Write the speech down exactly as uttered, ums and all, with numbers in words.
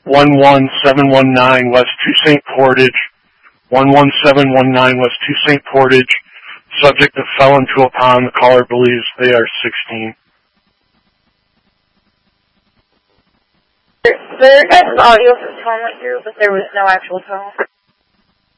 one one seven one nine West two Saint Portage, one one seven one nine West two Saint Portage. Subject of fell into a pond. The caller believes they are sixteen. There, there is audio from tone went through, but there was no actual tone.